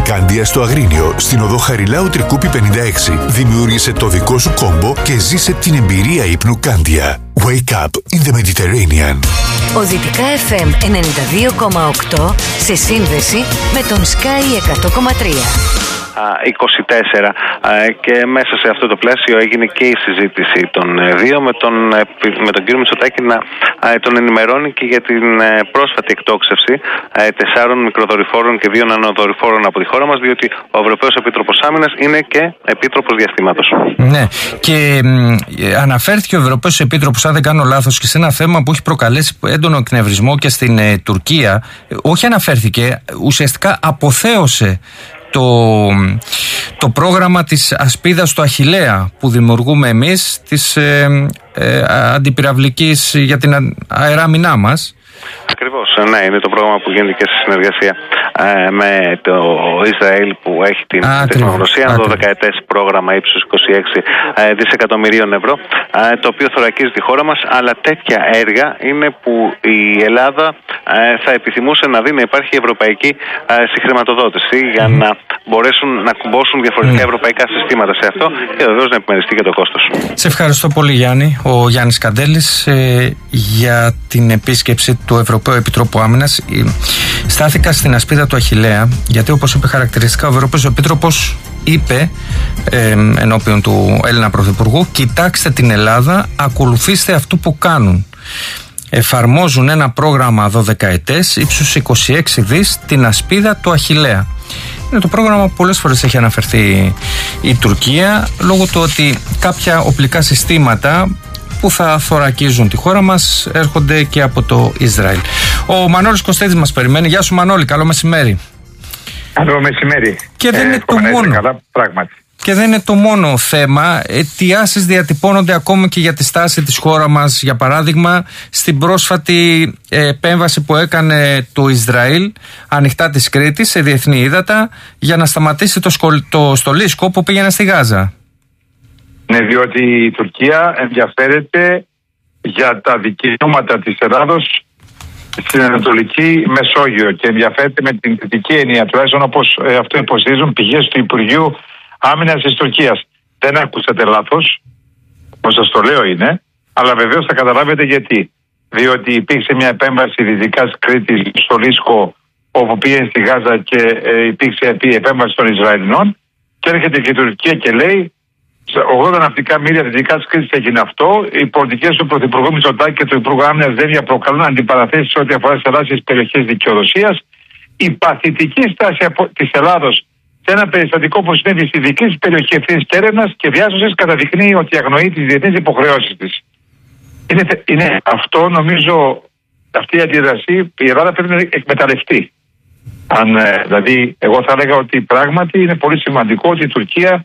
Κάνδια στο Αγρίνιο, στην οδό Χαριλάου Τρικούπη 56. Δημιούργησε το δικό σου κόμπο και ζήσε την εμπειρία ύπνου Κάνδια. Wake up in the Mediterranean. Ο Δυτικά FM 92,8 σε σύνδεση με τον Sky 100,3. 24 και μέσα σε αυτό το πλαίσιο έγινε και η συζήτηση των δύο με τον κύριο Μητσοτάκη να τον ενημερώνει και για την πρόσφατη εκτόξευση 4 μικροδορυφόρων και 2 νανοδορυφόρων από τη χώρα μας, διότι ο Ευρωπαίος Επίτροπος Άμυνας είναι και Επίτροπος Διαστήματος. Ναι, και αναφέρθηκε ο Ευρωπαίος Επίτροπος, αν δεν κάνω λάθος, και σε ένα θέμα που έχει προκαλέσει έντονο εκνευρισμό και στην Τουρκία. Όχι αναφέρθηκε, ουσιαστικά αποθέωσε το πρόγραμμα της ασπίδας του Αχιλλέα που δημιουργούμε εμείς, της αντιπυραυλικής για την αεράμινά μας. Ακριβώς, ναι, είναι το πρόγραμμα που γίνεται και σε συνεργασία με το Ισραήλ που έχει την τεχνογνωσία, ένα 12ετές πρόγραμμα ύψους 26 δισεκατομμυρίων ευρώ, το οποίο θωρακίζει τη χώρα μας, αλλά τέτοια έργα είναι που η Ελλάδα θα επιθυμούσε να δει να υπάρχει ευρωπαϊκή συγχρηματοδότηση για να μπορέσουν να κουμπώσουν διαφορετικά ευρωπαϊκά συστήματα σε αυτό και βεβαίως να επιμεριστεί και το κόστος. Σε ευχαριστώ πολύ, Γιάννη. Ο Γιάννης Καντέλης για την επίσκεψη του Ευρωπαίου Επιτρόπου Άμυνας. Στάθηκα στην ασπίδα του Αχιλλέα, γιατί όπως είπε χαρακτηριστικά ο Ευρωπαίος Επίτροπος είπε ενώπιον του Έλληνα Πρωθυπουργού, κοιτάξτε την Ελλάδα, ακολουθήστε αυτό που κάνουν. Εφαρμόζουν ένα πρόγραμμα 12ετές ύψους 26 δις, την ασπίδα του Αχιλλέα. Είναι το πρόγραμμα που πολλές φορές έχει αναφερθεί η Τουρκία, λόγω του ότι κάποια οπλικά συστήματα που θα θωρακίζουν τη χώρα μας έρχονται και από το Ισραήλ. Ο Μανώλης Κωστέτης μας περιμένει. Γεια σου, Μανώλη, καλό μεσημέρι. Καλό μεσημέρι. Και δεν είναι το μόνο. Καλά, πράγματι. Και δεν είναι το μόνο θέμα. Αιτιάσεις διατυπώνονται ακόμα και για τη στάση της χώρας μας. Για παράδειγμα, στην πρόσφατη επέμβαση που έκανε το Ισραήλ ανοιχτά της Κρήτης σε διεθνή ύδατα για να σταματήσει το στολίσκο που πήγαινε στη Γάζα. Ναι, διότι η Τουρκία ενδιαφέρεται για τα δικαιώματα της Ελλάδος στην Ανατολική Μεσόγειο και ενδιαφέρεται με την κριτική έννοια, τουλάχιστον όπως αυτό υποστηρίζουν πηγές του Υπουργείου Άμυνας της Τουρκίας. Δεν ακούσατε λάθος, όπως σας το λέω είναι, αλλά βεβαίως θα καταλάβετε γιατί. Διότι υπήρξε μια επέμβαση δυτικά Κρήτης στο Λίσκο, όπου πήγαινε στη Γάζα και υπήρξε επέμβαση των Ισραηλινών, και έρχεται και η Τουρκία και λέει 80 ναυτικά μίλια δυτικά της Κρήτης έγινε αυτό. Οι πολιτικές του Πρωθυπουργού Μητσοτάκη και του Υπουργού Άμυνας δεν προκαλούν αντιπαραθέσεις ό,τι αφορά τις θαλάσσιες περιοχές δικαιοδοσίας. Η παθητική στάση της Ελλάδος σε ένα περιστατικό που συνέβη στη δική της περιοχή ευθύνης και έρευνας και διάσωσης καταδεικνύει ότι αγνοεί τις διεθνείς υποχρεώσεις της. Είναι αυτό, νομίζω, αυτή η αντίδραση η Ελλάδα πρέπει να εκμεταλλευτεί. Δηλαδή, εγώ θα έλεγα ότι πράγματι είναι πολύ σημαντικό ότι η Τουρκία,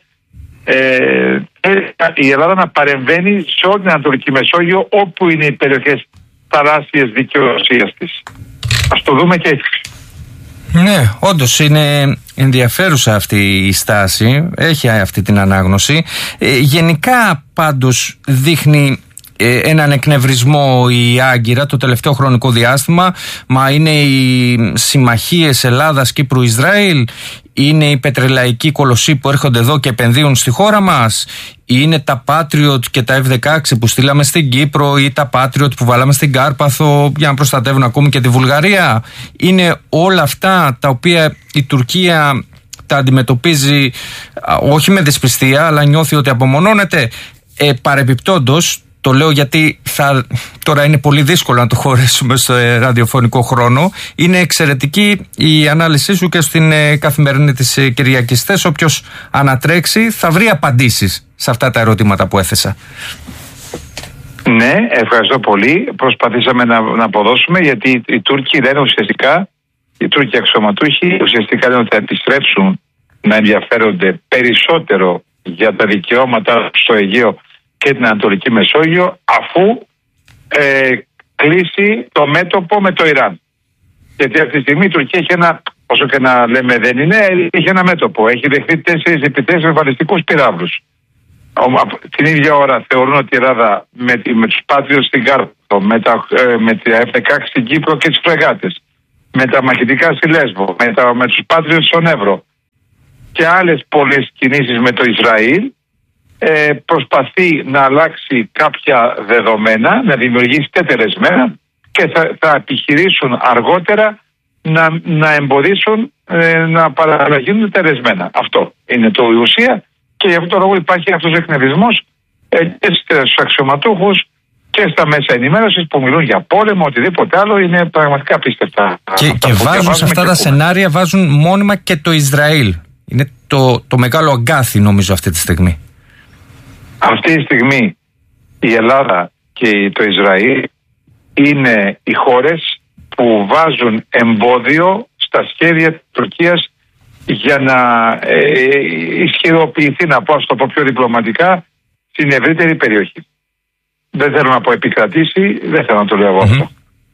η Ελλάδα να παρεμβαίνει σε όλη την Ανατολική Μεσόγειο όπου είναι οι περιοχές θαλάσσιες δικαιοδοσίας της. Ας το δούμε και έτσι. Ναι, όντως είναι ενδιαφέρουσα αυτή η στάση, έχει αυτή την ανάγνωση. Γενικά πάντως δείχνει έναν εκνευρισμό η Άγκυρα το τελευταίο χρονικό διάστημα. Μα είναι οι συμμαχίες Ελλάδας, Κύπρου, Ισραήλ, είναι οι πετρελαϊκοί κολοσσοί που έρχονται εδώ και επενδύουν στη χώρα μας, είναι τα Patriot και τα F-16 που στείλαμε στην Κύπρο ή τα Patriot που βάλαμε στην Κάρπαθο για να προστατεύουν ακόμη και τη Βουλγαρία. Είναι όλα αυτά τα οποία η Τουρκία τα αντιμετωπίζει όχι με δυσπιστία, αλλά νιώθει ότι απομονώνεται. Παρεπιπτόντως, το λέω γιατί τώρα είναι πολύ δύσκολο να το χωρέσουμε στο ραδιοφωνικό χρόνο. Είναι εξαιρετική η ανάλυση σου και στην καθημερινή της Κυριακής. Θες, όποιος ανατρέξει θα βρει απαντήσεις σε αυτά τα ερωτήματα που έθεσα. Ναι, ευχαριστώ πολύ. Προσπαθήσαμε να αποδώσουμε, γιατί οι Τούρκοι λένε ουσιαστικά, οι Τούρκοι αξιωματούχοι ουσιαστικά λένε ότι θα επιστρέψουν να ενδιαφέρονται περισσότερο για τα δικαιώματα στο Αιγαίο και την Ανατολική Μεσόγειο, αφού κλείσει το μέτωπο με το Ιράν. Γιατί αυτή τη στιγμή η Τουρκία έχει ένα, όσο και να λέμε δεν είναι, έχει ένα μέτωπο. Έχει δεχτεί 4 επιθέσεις με βαλιστικούς πυράβλους. Την ίδια ώρα θεωρούν ότι η Ελλάδα με τους Patriot στην Κάρπαθο, με τα F-16 στην Κύπρο και τις φρεγάτες, με τα μαχητικά στη Λέσβο, με τους Patriot στον Εύρο, και άλλες πολλές κινήσεις με το Ισραήλ, προσπαθεί να αλλάξει κάποια δεδομένα, να δημιουργήσει τετελεσμένα και θα επιχειρήσουν αργότερα να εμποδίσουν να παραγίνουν τελεσμένα. Αυτό είναι το ουσία και γι' αυτό το λόγο υπάρχει αυτός ο εκνευρισμός και στους αξιωματούχους και στα μέσα ενημέρωσης που μιλούν για πόλεμο, οτιδήποτε άλλο. Είναι πραγματικά απίστευτα. Και βάζουν σε αυτά τα σενάρια, βάζουν μόνιμα και το Ισραήλ. Είναι το μεγάλο αγκάθι, νομίζω, αυτή τη στιγμή. Αυτή τη στιγμή η Ελλάδα και το Ισραήλ είναι οι χώρες που βάζουν εμπόδιο στα σχέδια της Τουρκίας για να ισχυροποιηθεί, να πω, στο πω πιο διπλωματικά, στην ευρύτερη περιοχή. Δεν θέλω να πω επικρατήσει, δεν θέλω να το λέω εγώ αυτό.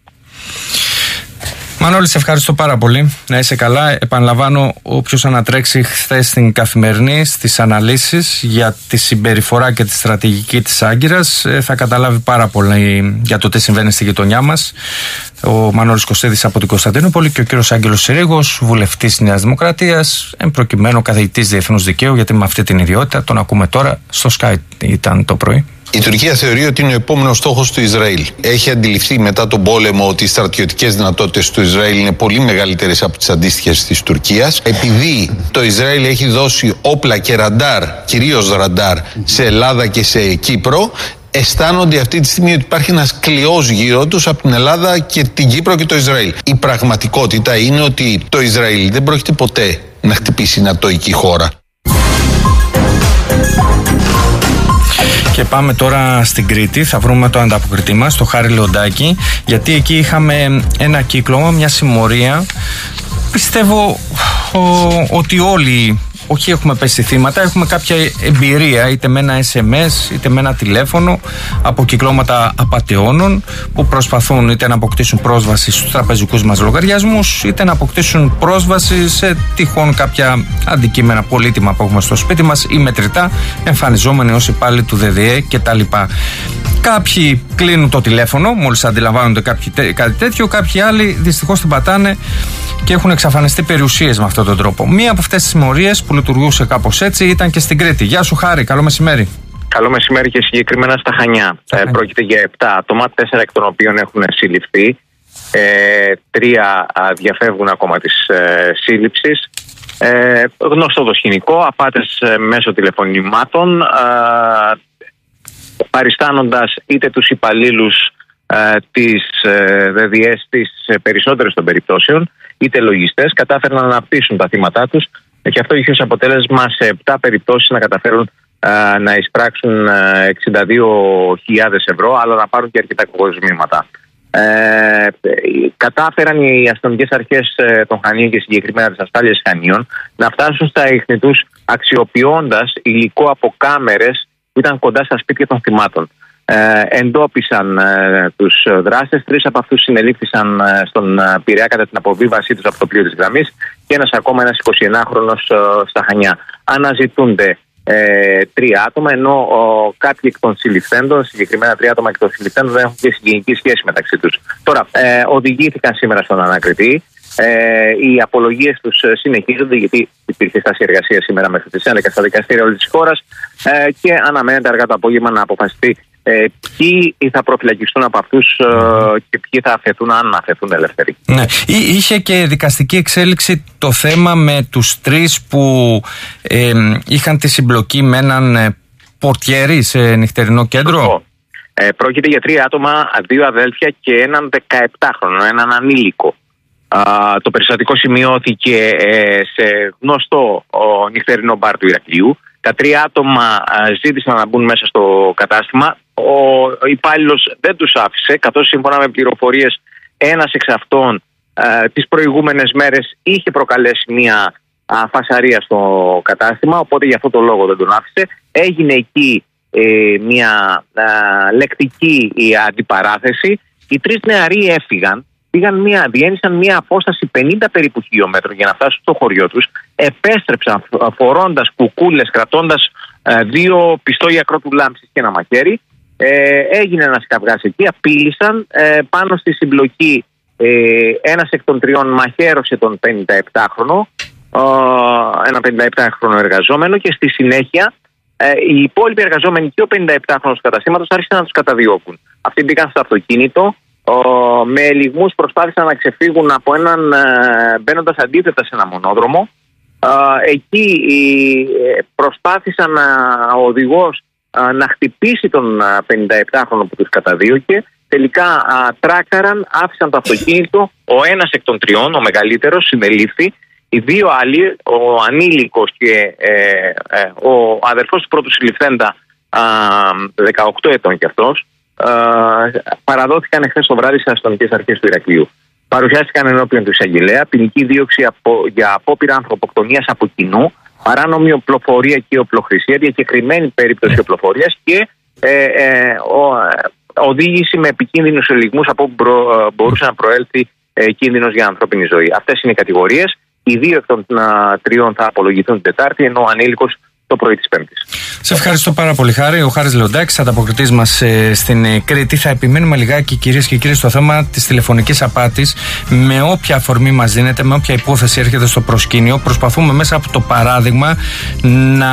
Μανώλη, σε ευχαριστώ πάρα πολύ. Να είσαι καλά. Επαναλαμβάνω, όποιος ανατρέξει χθες στην Καθημερινή στις αναλύσεις για τη συμπεριφορά και τη στρατηγική της Άγκυρας θα καταλάβει πάρα πολύ για το τι συμβαίνει στη γειτονιά μας. Ο Μανώλης Κωστίδης από την Κωνσταντινούπολη και ο κύριος Άγγελος Συρίγος, βουλευτής της Νέας Δημοκρατίας, εν προκειμένου καθηγητής διεθνούς δικαίου, γιατί με αυτή την ιδιότητα τον ακούμε τώρα. Στο Sky ήταν το πρωί. Η Τουρκία θεωρεί ότι είναι ο επόμενος στόχος του Ισραήλ. Έχει αντιληφθεί μετά τον πόλεμο ότι οι στρατιωτικές δυνατότητες του Ισραήλ είναι πολύ μεγαλύτερες από τις αντίστοιχες της Τουρκίας. Επειδή το Ισραήλ έχει δώσει όπλα και ραντάρ, κυρίως ραντάρ, σε Ελλάδα και σε Κύπρο, αισθάνονται αυτή τη στιγμή ότι υπάρχει ένας κλειός γύρω τους από την Ελλάδα και την Κύπρο και το Ισραήλ. Η πραγματικότητα είναι ότι το Ισραήλ δεν πρόκειται ποτέ να χτυπήσει νατοϊκή χώρα. Και πάμε τώρα στην Κρήτη, θα βρούμε το ανταποκριτή μας, το Χάρη Λεοντάκη, γιατί εκεί είχαμε ένα κύκλωμα, μια συμμορία. Πιστεύω ότι όλοι, όχι έχουμε πέσει θύματα, έχουμε κάποια εμπειρία είτε με ένα SMS είτε με ένα τηλέφωνο από κυκλώματα απατεώνων που προσπαθούν είτε να αποκτήσουν πρόσβαση στους τραπεζικούς μας λογαριασμούς είτε να αποκτήσουν πρόσβαση σε τυχόν κάποια αντικείμενα πολύτιμα που έχουμε στο σπίτι μας ή μετρητά, εμφανιζόμενοι ως υπάλληλοι του ΔΔΕ κτλ. Κάποιοι κλείνουν το τηλέφωνο μόλις αντιλαμβάνονται κάτι τέτοιο, κάποιοι άλλοι δυστυχώς την πατάνε και έχουν εξαφανιστεί περιουσίες με αυτόν τον τρόπο. Μία από αυτές τις συμμορίες που λειτουργούσε κάπως έτσι ήταν και στην Κρήτη. Γεια σου Χάρη, καλό μεσημέρι. Καλό μεσημέρι και συγκεκριμένα στα Χανιά. Πρόκειται για 7 άτομα, 4 εκ των οποίων έχουν συλληφθεί. 3 διαφεύγουν ακόμα της σύλληψης. Γνωστό το σκηνικό, απάτες μέσω τηλεφωνημάτων, παριστάνοντας είτε τους υπαλλήλους της ΔΔΕ στις περισσότερες των περιπτώσεων, είτε λογιστές, κατάφεραν να αναπτύσσουν τα θύματα τους και αυτό είχε ως αποτέλεσμα σε 7 περιπτώσεις να καταφέρουν να εισπράξουν 62.000 ευρώ, αλλά να πάρουν και αρκετά κοσμήματα. Κατάφεραν οι αστυνομικές αρχές των Χανίων και συγκεκριμένα της ασφάλειας Χανίων να φτάσουν στα ίχνη τους αξιοποιώντας υλικό από κάμερες που ήταν κοντά στα σπίτια των θυμάτων. Εντόπισαν τους δράστες, 3 από αυτούς συνελήφθησαν στον Πειραιά κατά την αποβίβασή τους από το πλοίο της γραμμής και ένας ακόμα, ένας 21χρονος στα Χανιά. Αναζητούνται 3 άτομα, ενώ κάποιοι εκ των συλληφθέντων, συγκεκριμένα 3 άτομα εκ των συλληφθέντων, δεν έχουν και συγγενική σχέση μεταξύ τους. Τώρα, οδηγήθηκαν σήμερα στον ανακριτή. Οι απολογίες τους συνεχίζονται, γιατί υπήρχε στάση εργασία σήμερα μέχρι τις 11 στα δικαστήρια όλης της χώρας και αναμένεται αργά το απόγευμα να αποφασιστεί ποιοι θα προφυλακιστούν από αυτούς και ποιοι θα αφαιθούν, αν αφαιθούν ελεύθεροι. Ναι. Είχε και δικαστική εξέλιξη το θέμα με τους 3 που είχαν τη συμπλοκή με έναν πορτιέρι σε νυχτερινό κέντρο. Πρόκειται για 3 άτομα, 2 αδέλφια και έναν 17χρονο, έναν ανήλικο. Το περιστατικό σημειώθηκε σε γνωστό νυχτερινό μπαρ του Ηρακλείου. Τα 3 άτομα ζήτησαν να μπουν μέσα στο κατάστημα. Ο υπάλληλος δεν τους άφησε, καθώς σύμφωνα με πληροφορίες ένας εξ αυτών τις προηγούμενες μέρες είχε προκαλέσει μια φασαρία στο κατάστημα, οπότε για αυτό το λόγο δεν τον άφησε. Έγινε εκεί μια λεκτική αντιπαράθεση. Οι 3 νεαροί έφυγαν. Διένυσαν μια απόσταση 50 περίπου χιλιόμετρων για να φτάσουν στο χωριό τους. Επέστρεψαν φορώντας κουκούλες, κρατώντας 2 πιστόλια κρότου λάμψης και ένα μαχαίρι. Έγινε ένας καυγάς εκεί, απείλησαν. Πάνω στη συμπλοκή ένας εκ των 3 μαχαίρωσε τον 57χρονο. ένα 57χρονο εργαζόμενο, και στη συνέχεια οι υπόλοιποι εργαζόμενοι και ο 57χρονος του καταστήματος άρχισαν να τους καταδιώκουν. Αυτοί μπήκαν στο αυτοκίνητο, με λυγμούς προσπάθησαν να ξεφύγουν από έναν, μπαίνοντας αντίθετα σε ένα μονόδρομο. Εκεί προσπάθησαν ο οδηγός να χτυπήσει τον 57χρονο που τους καταδίωκε. Τελικά τράκαραν, άφησαν το αυτοκίνητο. Ο ένας εκ των τριών, ο μεγαλύτερος, συνελήφθη. Οι δύο άλλοι, ο ανήλικος και ο αδερφός του πρώτου συλληφθέντα, 18 ετών κι αυτός, παραδόθηκαν εχθές το βράδυ στις αστυνομικές αρχές του Ηρακλείου. Παρουσιάστηκαν ενώπιον του εισαγγελέα ποινική δίωξη για απόπειρα ανθρωποκτονίας από κοινού, παράνομη οπλοφορία και οπλοχρησία, διακεκριμένη περίπτωση οπλοφορίας και οδήγηση με επικίνδυνους ελιγμούς από όπου μπορούσε να προέλθει κίνδυνος για ανθρώπινη ζωή. Αυτές είναι οι κατηγορίες. Οι δύο εκ των τριών θα απολογηθούν την Τετάρτη, ενώ ο ανήλικος το πρωί της Πέμπτης. Σε ευχαριστώ πάρα πολύ, Χάρη. Ο Χάρης Λεοντάκης, ανταποκριτής μας στην Κρήτη. Θα επιμείνουμε λιγάκι, κυρίες και κύριοι, στο θέμα της τηλεφωνικής απάτης. Με όποια αφορμή μας δίνεται, με όποια υπόθεση έρχεται στο προσκήνιο, προσπαθούμε μέσα από το παράδειγμα να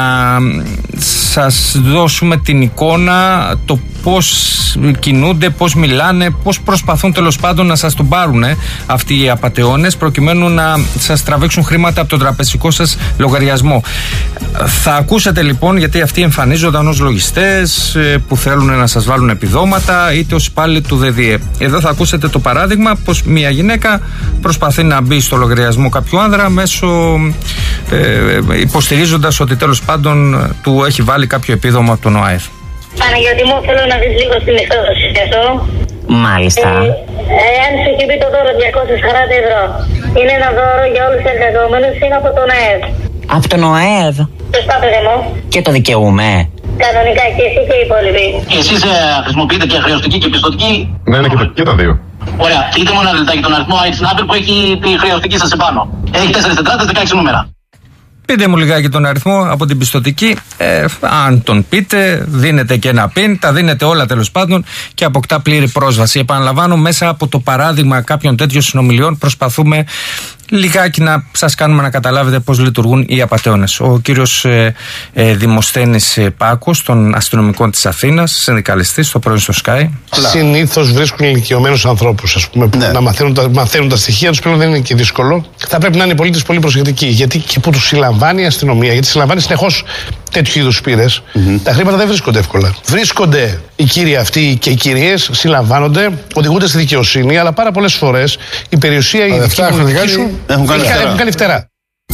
σας δώσουμε την εικόνα, το πώς κινούνται, πώς μιλάνε, πώς προσπαθούν τέλος πάντων να σας τον πάρουν αυτοί οι απατεώνες, προκειμένου να σας τραβήξουν χρήματα από τον τραπεζικό σας λογαριασμό. Θα ακούσετε λοιπόν, γιατί αυτοί εμφανίζονταν ως λογιστές που θέλουν να σας βάλουν επιδόματα, είτε ως υπάλληλοι του ΔΔΕ. Εδώ θα ακούσετε το παράδειγμα πως μια γυναίκα προσπαθεί να μπει στο λογαριασμό κάποιου άνδρα μέσω υποστηρίζοντας ότι τέλος πάντων του έχει βάλει κάποιο επίδομα από τον ΟΑΕΔ. Παναγιώτη μου, θέλω να δεις λίγο στην εξόδωση αυτό. Μάλιστα. Εάν σου έχει πει το δώρο 240 ευρώ, είναι ένα δώρο για όλους τους εργαζόμενους, είναι από τον ΟΑΕΔ. Από τον ΟΑΕΔ. Σωστά, παιδί μου. Και το δικαιούμαι. Κανονικά και εσύ και οι υπόλοιποι. Εσείς χρησιμοποιείτε και χρεωστική και πιστωτική? Ναι, και τα δύο. Ωραία. Κλείτε μου ένα λεπτάκι τον αριθμό Snapper που έχει τη χρεωστική σας επάνω. Έχει 4 τετράδες, 16 νούμερα. Πείτε μου λιγάκι τον αριθμό από την πιστωτική. Αν τον πείτε, δίνετε και ένα PIN, τα δίνετε όλα τέλος πάντων και αποκτά πλήρη πρόσβαση. Επαναλαμβάνω, μέσα από το παράδειγμα κάποιων τέτοιων συνομιλιών προσπαθούμε λιγάκι να σας κάνουμε να καταλάβετε πώς λειτουργούν οι απατεώνες. Ο κύριος Δημοσθένης Πάκος των αστυνομικών της Αθήνας, συνδικαλιστής, το πρωί στο Sky. Συνήθως βρίσκουν ηλικιωμένους ανθρώπους, ας πούμε, που να μαθαίνουν τα στοιχεία τους, πλέον δεν είναι και δύσκολο. Θα πρέπει να είναι οι πολίτες πολύ προσεκτικοί, γιατί και που τους συλλαμβάνει η αστυνομία, γιατί συλλαμβάνει συνεχώς τέτοιου είδους πύρες, τα χρήματα δεν βρίσκονται εύκολα. Βρίσκονται οι κύριοι αυτοί και οι κυρίες, συλλαμβάνονται, οδηγούνται στη δικαιοσύνη, αλλά πάρα πολλές φορές η περιουσία, η δική σου έχουν κάνει φτερά.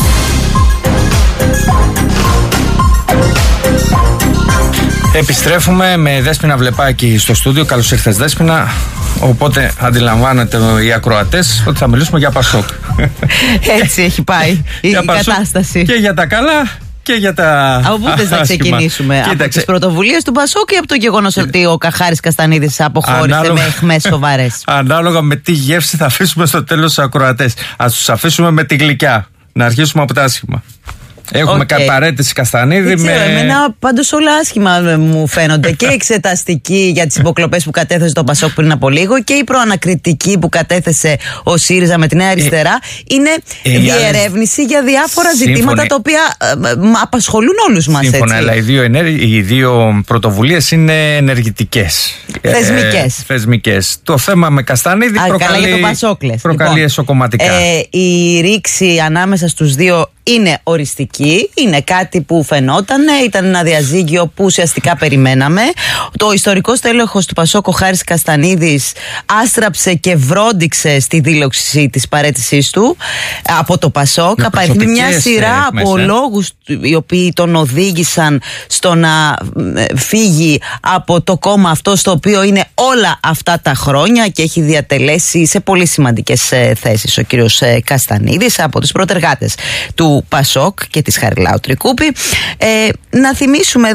Επιστρέφουμε με Δέσποινα Βλεπάκη στο στούντιο. Καλώς ήρθες, Δέσποινα. Οπότε αντιλαμβάνεται οι ακροατές ότι θα μιλήσουμε για Πασόκ. Έτσι έχει πάει η κατάσταση. Και για τα καλά και για τα. Από πού θες να ξεκινήσουμε? Από τις πρωτοβουλίες του Πασόκ ή από το γεγονός ότι ο Καχάρης Καστανίδης αποχώρησε με αιχμές σοβαρές? Ανάλογα με τι γεύση θα αφήσουμε στο τέλος τους ακροατές. Ας τους αφήσουμε με τη γλυκιά. Να αρχίσουμε από τα άσχημα. Έχουμε παρέτηση Καστανίδη. Εμένα πάντως όλα άσχημα μου φαίνονται. Και η εξεταστική για τις υποκλοπές που κατέθεσε το Πασόκ πριν από λίγο και η προανακριτική που κατέθεθε ο ΣΥΡΙΖΑ με τη Νέα Αριστερά είναι διερεύνηση για διάφορα ζητήματα τα οποία απασχολούν όλους μας. Σύμφωνα, αλλά οι δύο πρωτοβουλίες είναι ενεργητικές. Θεσμικές. Το θέμα με Καστανίδη προκαλεί εσωκομματικά. Η ρήξη ανάμεσα στους δύο είναι οριστική, είναι κάτι που φαινόταν, ήταν ένα διαζύγιο που ουσιαστικά περιμέναμε. Το ιστορικό στέλεχος του Πασόκ, ο Χάρης Καστανίδης, άστραψε και βρόντιξε στη δήλωση της παραίτησής του από το Πασόκ. Απαριθμεί μια σειρά από λόγους οι οποίοι τον οδήγησαν στο να φύγει από το κόμμα αυτό, στο οποίο είναι όλα αυτά τα χρόνια και έχει διατελέσει σε πολύ σημαντικές θέσεις ο κύριος Καστανίδης, από τους πρωτεργάτες του Πασόκ και της Χαριλάου Τρικούπη. Να θυμίσουμε εδώ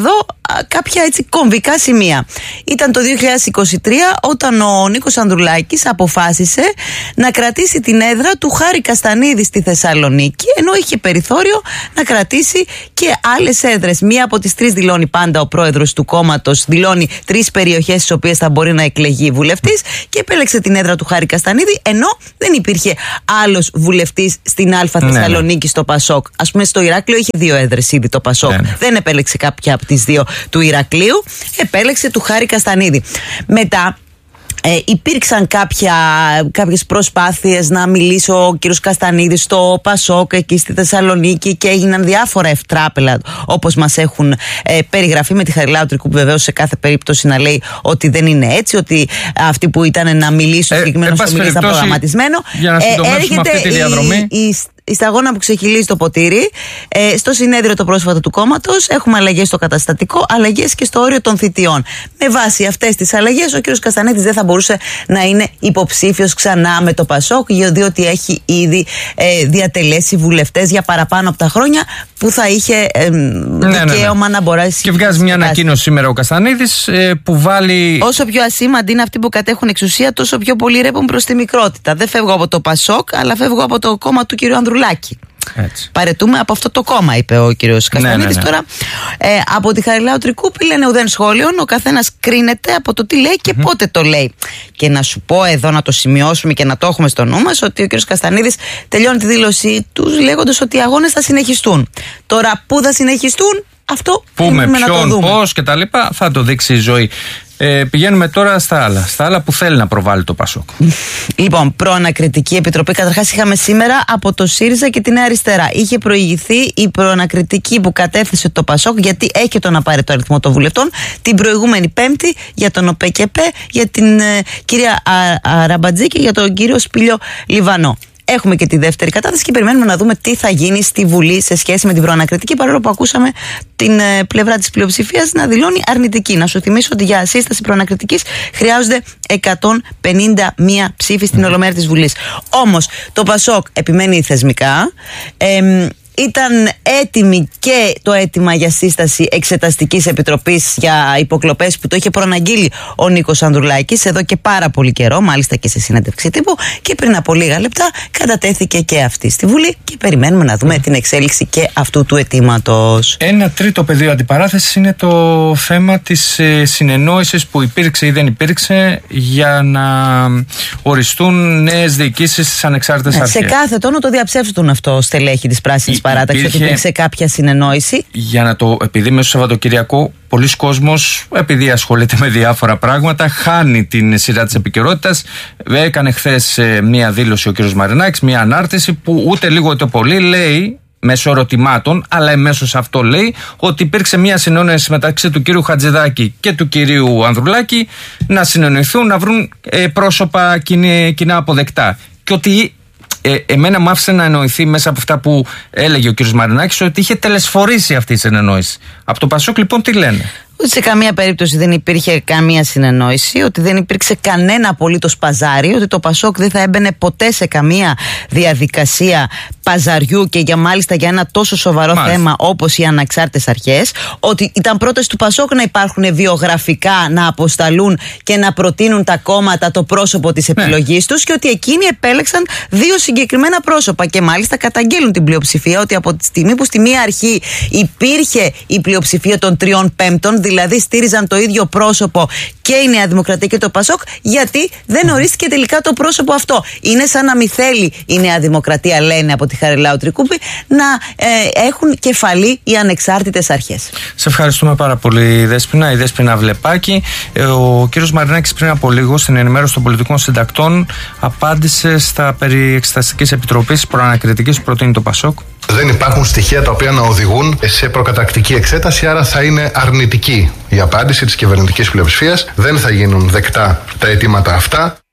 κάποια έτσι κομβικά σημεία. Ήταν το 2023 όταν ο Νίκος Ανδρουλάκης αποφάσισε να κρατήσει την έδρα του Χάρη Καστανίδη στη Θεσσαλονίκη, ενώ είχε περιθώριο να κρατήσει και άλλες έδρες. Μία από τις τρεις, δηλώνει πάντα ο πρόεδρος του κόμματος, δηλώνει 3 περιοχές στις οποίες θα μπορεί να εκλεγεί βουλευτής, και επέλεξε την έδρα του Χάρη Καστανίδη, ενώ δεν υπήρχε άλλος βουλευτής στην Α Θεσσαλονίκη στο Πασόκ. Ας πούμε, στο Ηράκλειο είχε 2 έδρες ήδη το Πασόκ. Δεν επέλεξε κάποια από τις 2 του Ηρακλείου, επέλεξε του Χάρη Καστανίδη. Μετά υπήρξαν κάποιες προσπάθειες να μιλήσει ο κύριος Καστανίδης στο Πασόκ εκεί στη Θεσσαλονίκη, και έγιναν διάφορα ευτράπελα, όπως μας έχουν περιγραφεί, με τη Χαριλάου Τρικούπη βεβαίως σε κάθε περίπτωση να λέει ότι δεν είναι έτσι, ότι αυτοί που ήταν να μιλήσουν συγκεκριμένως ομιλίες ήταν προγραμματισμένο. Για να συντομεύσουμε αυτή τη διαδρομή. Η σταγόνα που ξεχυλίζει το ποτήρι. Στο συνέδριο το πρόσφατο του κόμματος έχουμε αλλαγές στο καταστατικό, αλλαγές και στο όριο των θητιών. Με βάση αυτές τις αλλαγές ο κ. Καστανίδης δεν θα μπορούσε να είναι υποψήφιος ξανά με το Πασόκ, διότι έχει ήδη διατελέσει βουλευτές για παραπάνω από τα χρόνια που θα είχε δικαίωμα να μπορέσει. Και βγάζει μια ανακοίνωση σήμερα ο Καστανίδης που βάλει. Όσο πιο ασήμαντοι είναι αυτοί που κατέχουν εξουσία, τόσο πιο πολύ ρέπουν προς τη μικρότητα. Δεν φεύγω από το Πασόκ, αλλά φεύγω από το κόμμα του κ. Ανδρουλάκη. Έτσι. Παρετούμε από αυτό το κόμμα, είπε ο κύριος Καστανίδης. Τώρα από τη Χαριλάου Τρικούπη λένε ουδέν σχόλιον. Ο καθένας κρίνεται από το τι λέει και πότε το λέει. Και να σου πω εδώ, να το σημειώσουμε και να το έχουμε στο νου μας, ότι ο κύριος Καστανίδης τελειώνει τη δήλωσή του λέγοντας ότι οι αγώνες θα συνεχιστούν. Τώρα πού θα συνεχιστούν, αυτό πούμε ποιον, πώς και τα λοιπά, θα το δείξει η ζωή. Πηγαίνουμε τώρα στα άλλα που θέλει να προβάλλει το Πασόκ. Λοιπόν, προανακριτική επιτροπή. Καταρχάς είχαμε σήμερα από το ΣΥΡΙΖΑ και τη Νέα Αριστερά. Είχε προηγηθεί η προανακριτική που κατέθεσε το Πασόκ, γιατί έχει τον απαραίτητο αριθμό των βουλευτών, την προηγούμενη Πέμπτη, για τον ΟΠΕΚΕΠΕ, για την κυρία Αραμπατζή και για τον κύριο Σπήλιο Λιβανό. Έχουμε και τη δεύτερη κατάθεση και περιμένουμε να δούμε τι θα γίνει στη Βουλή σε σχέση με την προανακριτική, παρόλο που ακούσαμε την πλευρά της πλειοψηφίας να δηλώνει αρνητική. Να σου θυμίσω ότι για σύσταση προανακριτικής χρειάζονται 151 ψήφοι στην Ολομέλεια της Βουλής. Όμως το Πασόκ επιμένει θεσμικά. Ήταν έτοιμη και το αίτημα για σύσταση εξεταστικής επιτροπής για υποκλοπές που το είχε προαναγγείλει ο Νίκος Ανδρουλάκης εδώ και πάρα πολύ καιρό, μάλιστα και σε συνέντευξη τύπου, και πριν από λίγα λεπτά κατατέθηκε και αυτή στη Βουλή και περιμένουμε να δούμε την εξέλιξη και αυτού του αιτήματος. Ένα τρίτο πεδίο αντιπαράθεσης είναι το θέμα της συνεννόησης που υπήρξε ή δεν υπήρξε για να οριστούν νέες διοικήσεις στις ανεξάρτητες αρχές. Σε κάθε τόνο το διαψεύστουν αυτό στελέχη της Πράσινης Παράταξης, ότι υπήρξε κάποια συνεννόηση. Επειδή μέσα στο Σαββατοκυριακό πολλοί κόσμος, επειδή ασχολείται με διάφορα πράγματα, χάνει την σειρά της επικαιρότητας. Έκανε χθες μία δήλωση ο κ. Μαρινάκης, μία ανάρτηση που ούτε λίγο ούτε πολύ λέει, μέσω ερωτημάτων, αλλά εμέσως αυτό λέει, ότι υπήρξε μία συνεννόηση μεταξύ του κύριου Χατζηδάκη και του κυρίου Ανδρουλάκη να συνεννοηθούν, να βρουν πρόσωπα κοινά αποδεκτά. Και ότι εμένα μου άφησε να εννοηθεί μέσα από αυτά που έλεγε ο κ. Μαρινάκης ότι είχε τελεσφορήσει αυτή η συνεννόηση. Από το Πασόκ λοιπόν τι λένε? Ότι σε καμία περίπτωση δεν υπήρχε καμία συνεννόηση, ότι δεν υπήρξε κανένα απολύτως παζάρι, ότι το Πασόκ δεν θα έμπαινε ποτέ σε καμία διαδικασία παζαριού και μάλιστα για ένα τόσο σοβαρό θέμα όπως οι ανεξάρτητες αρχές, ότι ήταν πρόταση του Πασόκ να υπάρχουν βιογραφικά, να αποσταλούν και να προτείνουν τα κόμματα το πρόσωπο της επιλογής τους, και ότι εκείνοι επέλεξαν 2 συγκεκριμένα πρόσωπα και μάλιστα καταγγέλουν την πλειοψηφία ότι από τη στιγμή που στη μία αρχή υπήρχε η πλειοψηφία των 3/5, δηλαδή στήριζαν το ίδιο πρόσωπο και η Νέα Δημοκρατία και το Πασόκ, γιατί δεν ορίστηκε τελικά το πρόσωπο αυτό. Είναι σαν να μην θέλει η Νέα Δημοκρατία, λένε από τη Χαριλάου Τρικούπη, να έχουν κεφαλή οι ανεξάρτητες αρχές. Σε ευχαριστούμε πάρα πολύ, Δέσποινα. Η Δέσποινα Βλεπάκη. Ο κύριος Μαρινάκης πριν από λίγο στην ενημέρωση των πολιτικών συντακτών απάντησε στα περί εξεταστικής επιτροπής προανακριτικής που προτείνει το Πασόκ. Δεν υπάρχουν στοιχεία τα οποία να οδηγούν σε προκαταρκτική εξέταση, άρα θα είναι αρνητική η απάντηση της κυβερνητικής πλειοψηφίας. Δεν θα γίνουν δεκτά τα αιτήματα αυτά.